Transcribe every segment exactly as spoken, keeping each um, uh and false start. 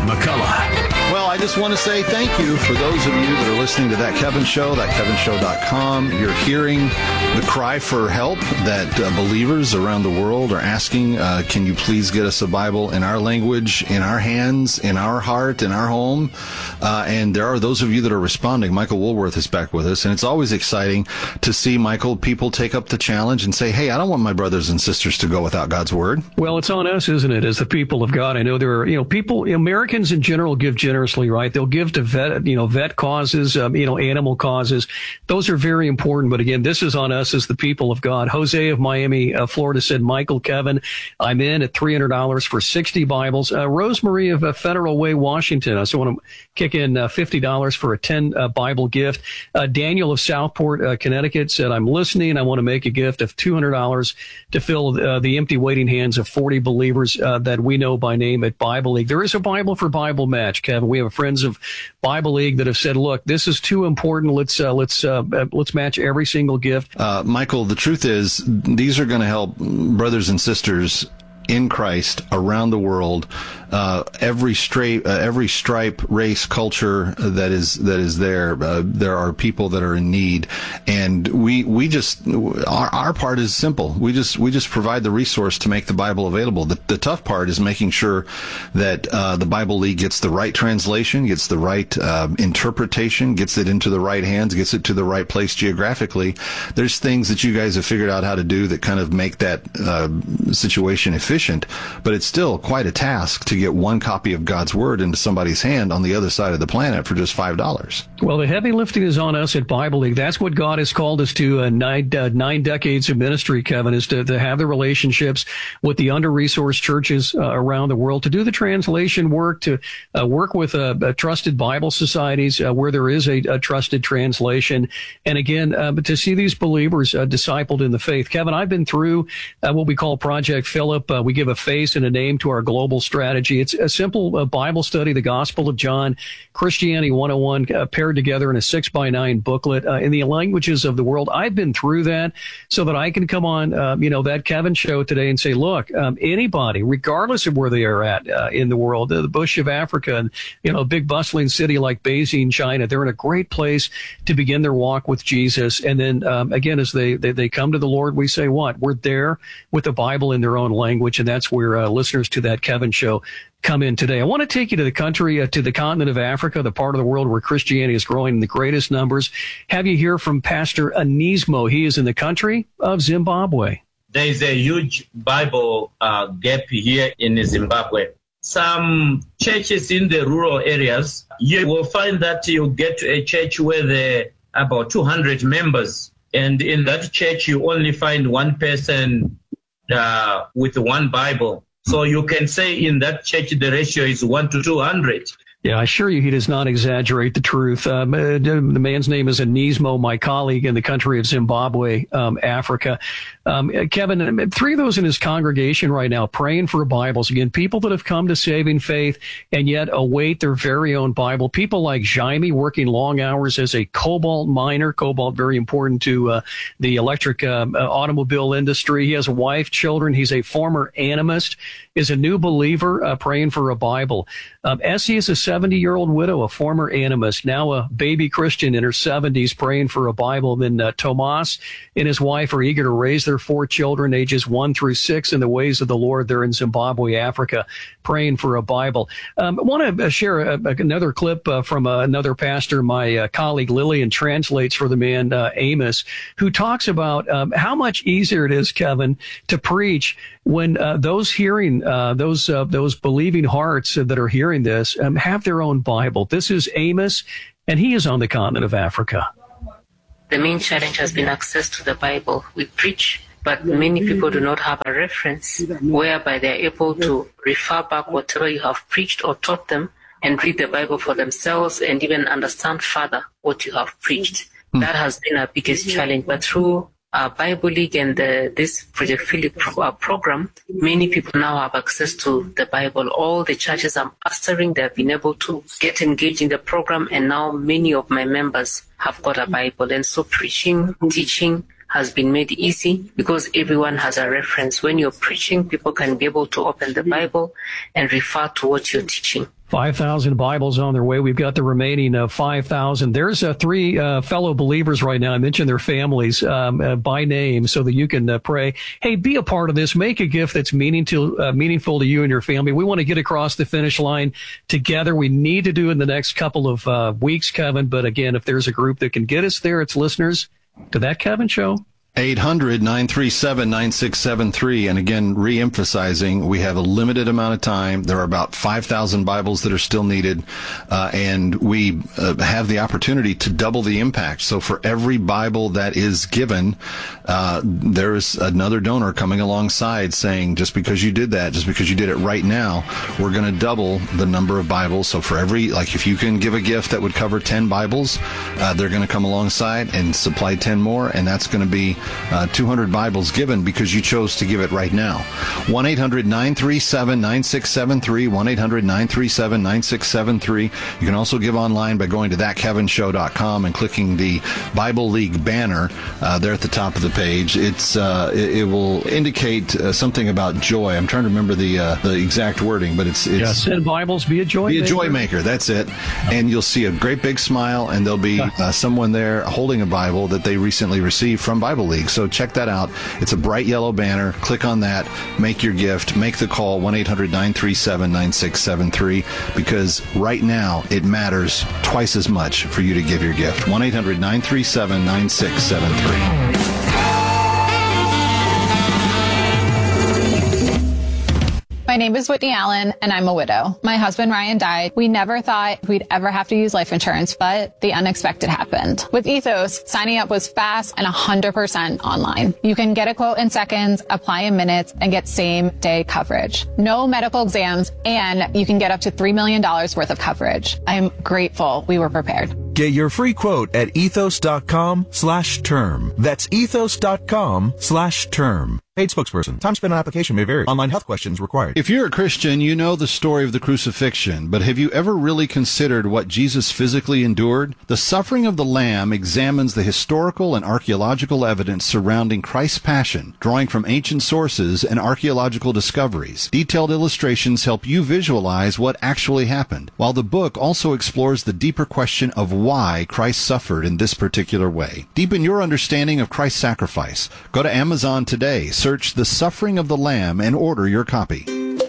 McCullough. Well, I just want to say thank you for those of you that are listening to That Kevin Show, that kevin show dot com. You're hearing the cry for help that uh, believers around the world are asking. Uh, can you please get us a Bible in our language, in our hands, in our heart, in our home? Uh, and there are those of you that are responding. Michael Woolworth is back with us, and it's always exciting to see, Michael, people take up the challenge and say, hey, I don't want my brothers and sisters to go without God's Word. Well, it's on us, isn't it, as the people of God? I know there are, you know, people, Americans in general give generously, right? They'll give to vet, you know, vet causes, um, you know, animal causes. Those are very important. But again, this is on us as the people of God. Jose of Miami, uh, Florida said, Michael, Kevin, I'm in at three hundred dollars for sixty Bibles. Uh, Rosemary of uh, Federal Way, Washington, I also want to kick in uh, fifty dollars for a ten uh, Bible gift. Uh, Daniel of Southport, uh, Connecticut said, I'm listening. I want to make a gift of two hundred dollars to fill uh, the empty waiting hands of forty believers uh, that we know by name at Bible League. There is a Bible for Bible match, Kevin. We have friends of Bible League that have said, look, this is too important. Let's uh, let's uh, let's match every single gift. Uh, Michael, the truth is these are going to help brothers and sisters in Christ around the world, uh, every stripe, uh, every stripe, race, culture that is that is there. Uh, there are people that are in need, and we we just our, our part is simple. We just we just provide the resource to make the Bible available. The, the tough part is making sure that uh, the Bible League gets the right translation, gets the right uh, interpretation, gets it into the right hands, gets it to the right place geographically. There's things that you guys have figured out how to do that kind of make that uh, situation efficient, but it's still quite a task to get one copy of God's Word into somebody's hand on the other side of the planet for just five dollars. Well, the heavy lifting is on us at Bible League. That's what God has called us to, uh, nine, uh, nine decades of ministry, Kevin, is to, to have the relationships with the under-resourced churches uh, around the world, to do the translation work, to uh, work with uh, uh, trusted Bible societies uh, where there is a, a trusted translation. And again, uh, but to see these believers uh, discipled in the faith. Kevin, I've been through uh, what we call Project Philip. Uh, we give a face and a name to our global strategy. It's a simple uh, Bible study, the Gospel of John, Christianity one oh one, uh, paired together in a six by nine booklet uh, in the languages of the world. I've been through that so that I can come on, uh, you know, that Kevin show today and say, look, um, anybody, regardless of where they are at uh, in the world, uh, the bush of Africa, and, you know, a big bustling city like Beijing, China, they're in a great place to begin their walk with Jesus. And then, um, again, as they, they, they come to the Lord, we say what? We're there with the Bible in their own language, and that's where uh, listeners to that Kevin show come in today. I want to take you to the country, uh, to the continent of Africa, the part of the world where Christianity is growing in the greatest numbers. Have you hear from Pastor Anismo. He is in the country of Zimbabwe. There is a huge Bible uh, gap here in Zimbabwe. Some churches in the rural areas, you will find that you get to a church where there are about two hundred members. And in that church, you only find one person uh, with one Bible. So you can say in that church, the ratio is one to two hundred. Yeah, I assure you he does not exaggerate the truth. Um, uh, the man's name is Anismo, my colleague in the country of Zimbabwe, um, Africa. Um, Kevin, three of those in his congregation right now praying for Bibles. Again, people that have come to saving faith and yet await their very own Bible. People like Jaime working long hours as a cobalt miner. Cobalt, very important to uh, the electric uh, automobile industry. He has a wife, children. He's a former animist, is a new believer uh, praying for a Bible. Um, Essie is a seventy-year-old widow, a former animist, now a baby Christian in her seventies, praying for a Bible. Then uh, Tomas and his wife are eager to raise their four children, ages one through six, in the ways of the Lord. They're in Zimbabwe, Africa, praying for a Bible. Um, I want to share a, a, another clip uh, from uh, another pastor, my uh, colleague Lillian translates for the man uh, Amos, who talks about um, how much easier it is, Kevin, to preach when uh, those hearing, uh, those uh, those believing hearts that are hearing this um, have their own Bible. This is Amos, and he is on the continent of Africa. The main challenge has been access to the Bible. We preach, but many people do not have a reference whereby they're able to refer back whatever you have preached or taught them and read the Bible for themselves and even understand further what you have preached. Hmm. That has been our biggest challenge. But through our Bible League and the, this Project Philip pro, uh, program, many people now have access to the Bible. All the churches I'm pastoring, they've been able to get engaged in the program, and now many of my members have got a Bible. And so preaching, teaching has been made easy because everyone has a reference. When you're preaching, people can be able to open the Bible and refer to what you're teaching. five thousand Bibles on their way. We've got the remaining uh, five thousand. There's uh, three uh, fellow believers right now. I mentioned their families um, uh, by name so that you can uh, pray. Hey, be a part of this. Make a gift that's meaning to, uh, meaningful to you and your family. We want to get across the finish line together. We need to do it in the next couple of uh, weeks, Kevin. But again, if there's a group that can get us there, it's listeners to That Kevin Show. eight hundred, nine three seven, nine six seven three. And again, re-emphasizing, we have a limited amount of time. There are about five thousand Bibles that are still needed, uh, and we uh, have the opportunity to double the impact. So for every Bible that is given, uh, there's another donor coming alongside saying, just because you did that, just because you did it right now, we're going to double the number of Bibles. So for every, like if you can give a gift that would cover ten Bibles, uh, they're going to come alongside and supply ten more, and that's going to be Uh, two hundred Bibles given because you chose to give it right now. one eight hundred, nine three seven, nine six seven three, one eight hundred, nine three seven, nine six seven three. You can also give online by going to that kevin show dot com and clicking the Bible League banner uh, there at the top of the page. It's uh, it, it will indicate uh, something about joy. I'm trying to remember the uh, the exact wording, but it's, it's yeah, send Bibles, be a joy be maker. a joy maker. That's it. And you'll see a great big smile, and there'll be uh, someone there holding a Bible that they recently received from Bible League. So check that out. It's a bright yellow banner. Click on that. Make your gift. Make the call, one eight hundred, nine three seven, nine six seven three, because right now it matters twice as much for you to give your gift. one eight hundred, nine three seven, nine six seven three. My name is Whitney Allen, and I'm a widow. My husband, Ryan, died. We never thought we'd ever have to use life insurance, but the unexpected happened. With Ethos, signing up was fast and one hundred percent online. You can get a quote in seconds, apply in minutes, and get same-day coverage. No medical exams, and you can get up to three million dollars worth of coverage. I'm grateful we were prepared. Get your free quote at ethos.com slash term. That's ethos.com slash term. Paid spokesperson. Time spent on application may vary. Online health questions required. If you're a Christian, you know the story of the crucifixion, but have you ever really considered what Jesus physically endured? The Suffering of the Lamb examines the historical and archaeological evidence surrounding Christ's passion, drawing from ancient sources and archaeological discoveries. Detailed illustrations help you visualize what actually happened, while the book also explores the deeper question of why Christ suffered in this particular way. Deepen your understanding of Christ's sacrifice. Go to Amazon today, search The Suffering of the Lamb, and order your copy.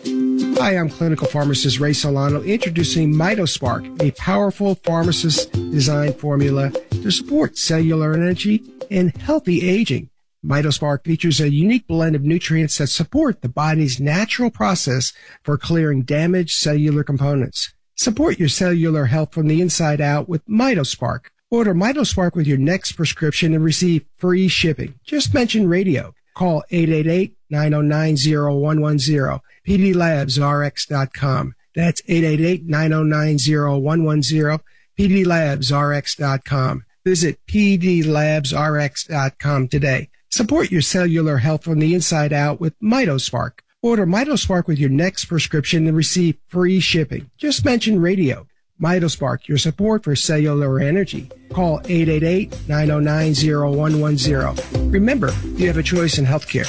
Hi, I'm clinical pharmacist Ray Solano, introducing MitoSpark, a powerful pharmacist-designed formula to support cellular energy and healthy aging. MitoSpark features a unique blend of nutrients that support the body's natural process for clearing damaged cellular components. Support your cellular health from the inside out with MitoSpark. Order MitoSpark with your next prescription and receive free shipping. Just mention radio. Call eight eight eight, nine oh nine, oh one one oh, p d labs r x dot com. That's eight eight eight, nine oh nine, oh one one oh, p d labs r x dot com. Visit p d labs r x dot com today. Support your cellular health from the inside out with MitoSpark. Order MitoSpark with your next prescription and receive free shipping. Just mention radio. MitoSpark, your support for cellular energy. Call eight eight eight, nine oh nine, oh one one oh. Remember, you have a choice in healthcare.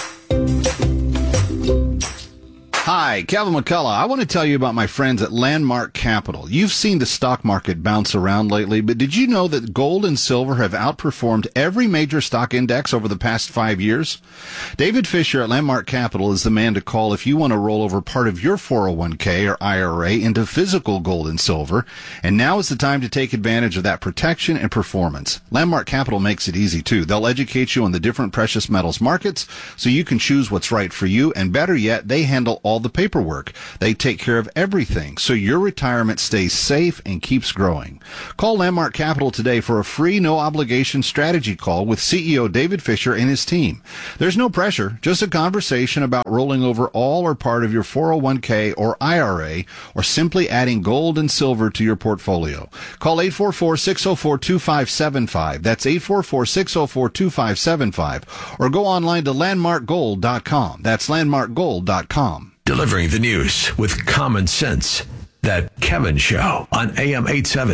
Hi, Kevin McCullough. I want to tell you about my friends at Landmark Capital. You've seen the stock market bounce around lately, but did you know that gold and silver have outperformed every major stock index over the past five years? David Fisher at Landmark Capital is the man to call if you want to roll over part of your four oh one k or I R A into physical gold and silver, and now is the time to take advantage of that protection and performance. Landmark Capital makes it easy, too. They'll educate you on the different precious metals markets so you can choose what's right for you, and better yet, they handle all the paperwork. They take care of everything so your retirement stays safe and keeps growing. Call Landmark Capital today for a free, no-obligation strategy call with C E O David Fisher and his team. There's no pressure, just a conversation about rolling over all or part of your four oh one k or I R A, or simply adding gold and silver to your portfolio. Call eight four four, six oh four, two five seven five. That's eight four four, six oh four, two five seven five. Or go online to landmark gold dot com. That's landmark gold dot com. Delivering the news with common sense. That Kevin Show on A M eight seventy.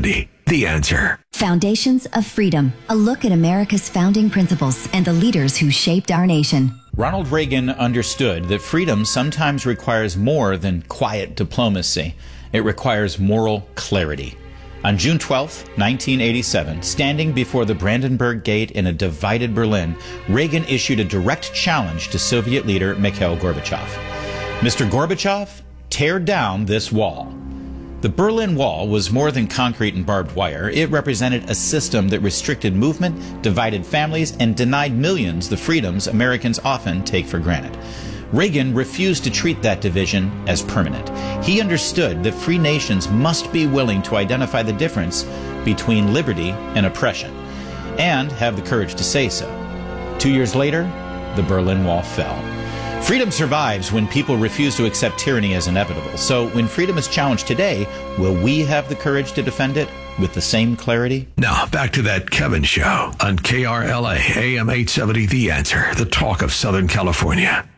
The Answer. Foundations of Freedom, a look at America's founding principles and the leaders who shaped our nation. Ronald Reagan understood that freedom sometimes requires more than quiet diplomacy. It requires moral clarity. On June twelfth, nineteen eighty-seven, standing before the Brandenburg Gate in a divided Berlin, Reagan issued a direct challenge to Soviet leader Mikhail Gorbachev. Mister Gorbachev, tear down this wall. The Berlin Wall was more than concrete and barbed wire. It represented a system that restricted movement, divided families, and denied millions the freedoms Americans often take for granted. Reagan refused to treat that division as permanent. He understood that free nations must be willing to identify the difference between liberty and oppression, and have the courage to say so. Two years later, the Berlin Wall fell. Freedom survives when people refuse to accept tyranny as inevitable. So when freedom is challenged today, will we have the courage to defend it with the same clarity? Now, back to that Kevin Show on K R L A, A M eight seventy, The Answer, the talk of Southern California.